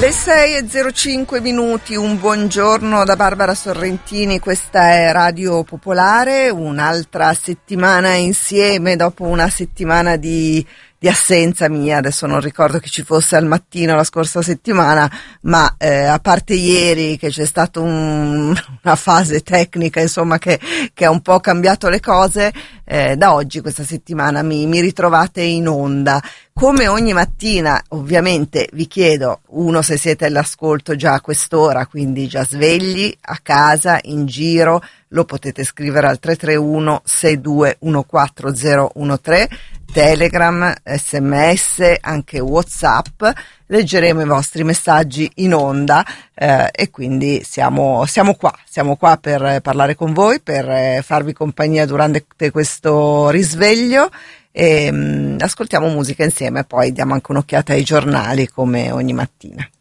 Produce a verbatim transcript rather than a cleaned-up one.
Le sei e zero cinque minuti, un buongiorno da Barbara Sorrentini, questa è Radio Popolare, un'altra settimana insieme dopo una settimana di, di assenza mia, adesso non ricordo chi ci fosse al mattino la scorsa settimana, ma eh, a parte ieri che c'è stata un, una fase tecnica insomma che, che ha un po' cambiato le cose, eh, da oggi questa settimana mi, mi ritrovate in onda. Come ogni mattina, ovviamente, vi chiedo, uno, se siete all'ascolto già a quest'ora, quindi già svegli, a casa, in giro, lo potete scrivere al tre tre uno sei due uno quattro zero uno tre, Telegram, sms, anche WhatsApp, leggeremo i vostri messaggi in onda eh, e quindi siamo, siamo qua, siamo qua per parlare con voi, per eh, farvi compagnia durante questo risveglio. E, um, ascoltiamo musica insieme, poi diamo anche un'occhiata ai giornali come ogni mattina.